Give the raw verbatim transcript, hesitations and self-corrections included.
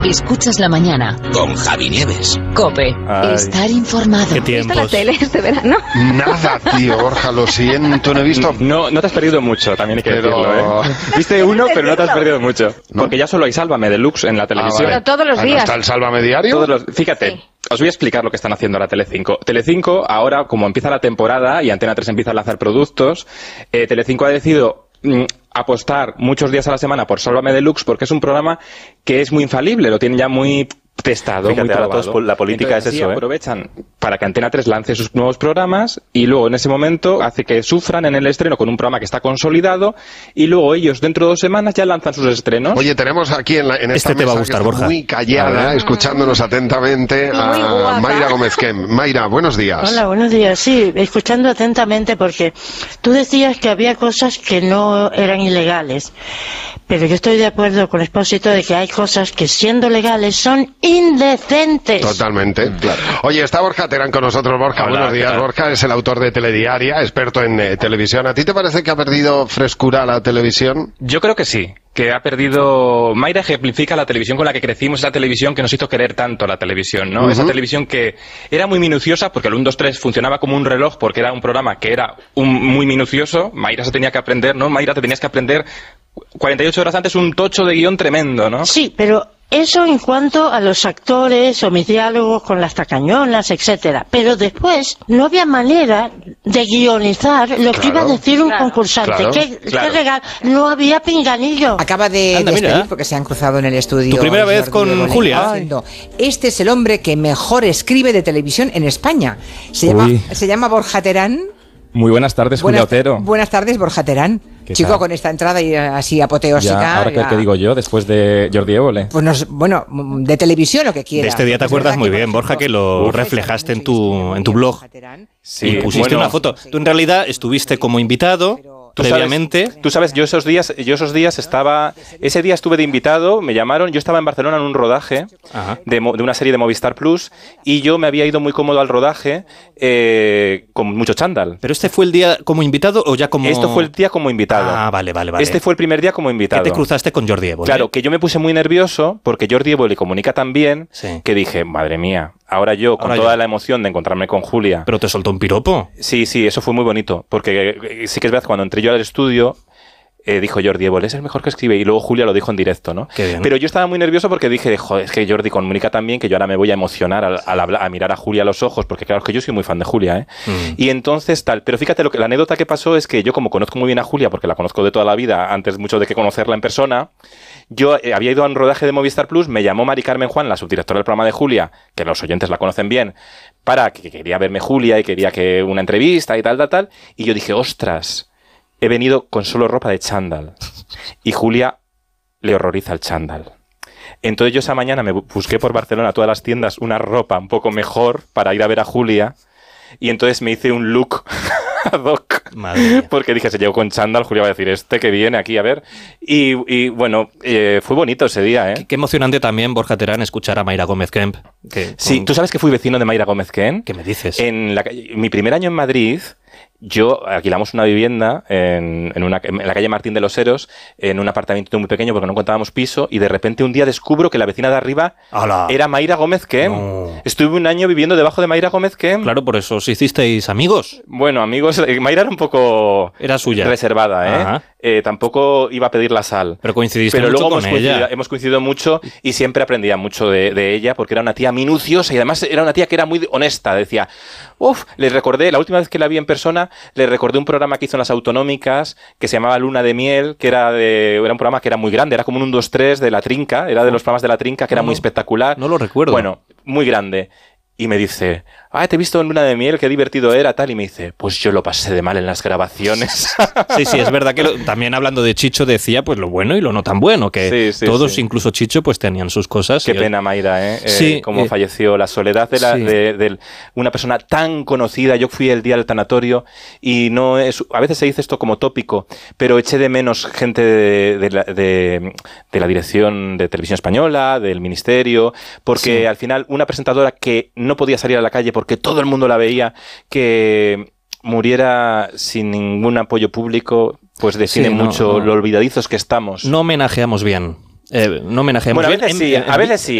Escuchas la mañana con Javi Nieves. COPE. Ay, estar informado. ¿Qué tiempos? ¿Has visto la tele este verano? Nada, tío, Borja, lo siento, no he visto. No, no te has perdido mucho, también hay que pero... decirlo, ¿eh? Viste uno, pero no te has perdido mucho. ¿No? Porque ya solo hay Sálvame Deluxe en la televisión. Ah, vale. Pero todos los días. ¿Hasta el Sálvame Diario? Todos los... Fíjate. Sí. Os voy a explicar lo que están haciendo ahora Telecinco. Telecinco, ahora, como empieza la temporada y Antena tres empieza a lanzar productos, eh, Telecinco ha decidido mm, apostar muchos días a la semana por Sálvame Deluxe porque es un programa que es muy infalible, lo tienen ya muy testado, Fíjate, muy probado. todos, la política Entonces, es eso, sí, ¿eh? aprovechan para que Antena tres lance sus nuevos programas y luego en ese momento hace que sufran en el estreno con un programa que está consolidado y luego ellos dentro de dos semanas ya lanzan sus estrenos. Oye, tenemos aquí en, la, en esta este te mesa va a gustar, que está Borja. muy callada, escuchándonos atentamente a Mayra Gómez Kem. Mayra, buenos días. Hola, buenos días. Sí, escuchando atentamente porque tú decías que había cosas que no eran ilegales. Pero yo estoy de acuerdo con Expósito de que hay cosas que siendo legales son indecentes. Totalmente. Claro. Oye, está Borja Terán con nosotros. Borja, Hola, buenos días. Borja es el autor de Telediaria, experto en eh, televisión. ¿A ti te parece que ha perdido frescura la televisión? Yo creo que sí, que ha perdido... Mayra ejemplifica la televisión con la que crecimos, esa televisión que nos hizo querer tanto la televisión, ¿no? Uh-huh. Esa televisión que era muy minuciosa, porque el uno, dos, tres funcionaba como un reloj, porque era un programa que era un, muy minucioso. Mayra se tenía que aprender, ¿no? Mayra, te tenías que aprender cuarenta y ocho horas antes un tocho de guión tremendo, ¿no? Sí, pero eso en cuanto a los actores o mis diálogos con las tacañonas, etcétera. Pero después no había manera de guionizar lo claro, que iba a decir un claro, concursante. Claro, ¿Qué, claro. qué regal? No había pinganillo. Acaba de Anda, despedir mira. porque se han cruzado en el estudio. ¿Tu primera vez con Bonet, Julia? Diciendo, este es el hombre que mejor escribe de televisión en España. Se llama, se llama Borja Terán. Muy buenas tardes, Julia buenas, Otero. Buenas tardes, Borja Terán. Chico, tal? Con esta entrada y así apoteósica. Ya, ¿ahora ya... ¿qué digo yo después de Jordi Évole? Pues nos, bueno, de televisión lo que quieras. De este día te acuerdas muy bien, Borja, que lo Uf, reflejaste en tu, en tu blog. Sí, y pusiste bueno, una foto. Tú en realidad estuviste como invitado... ¿Tú previamente. Sabes, tú sabes, yo esos días, yo esos días estaba, ese día estuve de invitado, me llamaron, yo estaba en Barcelona en un rodaje de, de una serie de Movistar Plus y yo me había ido muy cómodo al rodaje eh, con mucho chándal. ¿Pero este fue el día como invitado o ya como...? Esto fue el día como invitado. Ah, vale, vale, vale. Este fue el primer día como invitado. ¿Qué te cruzaste con Jordi Évole? Claro, que yo me puse muy nervioso porque Jordi Évole comunica tan bien sí. que dije, madre mía, ahora yo con ahora toda yo. la emoción de encontrarme con Julia. ¿Pero te soltó un piropo? Sí, sí, eso fue muy bonito porque sí que es verdad, cuando entré yo al estudio... Eh, dijo Jordi Évole, es el mejor que escribe, y luego Julia lo dijo en directo, ¿no? Qué bien. Pero yo estaba muy nervioso porque dije, joder, es que Jordi comunica tan bien que yo ahora me voy a emocionar al, al hablar, a mirar a Julia a los ojos, porque claro, es que yo soy muy fan de Julia, ¿eh? Mm. Y entonces tal, pero fíjate, lo que, la anécdota que pasó es que yo como conozco muy bien a Julia, porque la conozco de toda la vida, antes mucho de que conocerla en persona, yo eh, había ido a un rodaje de Movistar Plus, me llamó Mari Carmen Juan, la subdirectora del programa de Julia, que los oyentes la conocen bien, para que quería verme Julia y quería que una entrevista y tal, tal, tal, y yo dije, ostras, he venido con solo ropa de chándal. Y Julia le horroriza el chándal. Entonces yo esa mañana me busqué por Barcelona todas las tiendas una ropa un poco mejor para ir a ver a Julia. Y entonces me hice un look ad hoc. Madre. Porque dije, se llegó con chándal, Julia va a decir, este que viene aquí a ver. Y, y bueno, eh, fue bonito ese día, ¿eh? Qué, qué emocionante también, Borja Terán, escuchar a Mayra Gómez Kemp. Que, sí, con... ¿tú sabes que fui vecino de Mayra Gómez Kemp? ¿Qué me dices? En la, mi primer año en Madrid... Yo alquilamos una vivienda en, en, una, en la calle Martín de los Heros, en un apartamento muy pequeño porque no encontrábamos piso, y de repente un día descubro que la vecina de arriba ¡Hala! Era Mayra Gómez Kemp. No. Estuve un año viviendo debajo de Mayra Gómez Kemp. Claro, por eso os hicisteis amigos. Bueno, amigos, Mayra era un poco era suya. reservada, ¿eh? Eh, tampoco iba a pedir la sal. Pero coincidiste Pero mucho luego con hemos ella. Coincidido, hemos coincidido mucho y siempre aprendía mucho de, de ella porque era una tía minuciosa y además era una tía que era muy honesta. Decía, uff, le recordé, la última vez que la vi en persona, le recordé un programa que hizo en las autonómicas que se llamaba Luna de Miel, que era de era un programa que era muy grande, era como un uno, dos, tres de La Trinca, era de los programas de La Trinca, que era no, muy espectacular. No lo recuerdo. Bueno, muy grande. Y me dice, ah, te he visto en Luna de Miel, qué divertido era, tal. Y me dice, pues yo lo pasé de mal en las grabaciones. Sí, sí, es verdad que lo, también hablando de Chicho decía pues lo bueno y lo no tan bueno, que sí, sí, todos, sí. incluso Chicho, pues tenían sus cosas. Qué pena, Mayra, ¿eh? Sí, eh cómo eh, falleció, la soledad de, la, sí. de, de una persona tan conocida. Yo fui el día del tanatorio y no es, a veces se dice esto como tópico, pero eché de menos gente de, de, la, de, de la dirección de Televisión Española, del Ministerio, porque sí. al final una presentadora que no podía salir a la calle porque todo el mundo la veía, que muriera sin ningún apoyo público, pues define sí, no, mucho no. lo olvidadizos que estamos. No homenajeamos bien Eh, no homenajeamos bueno, a veces bien. sí, en, en, a veces sí.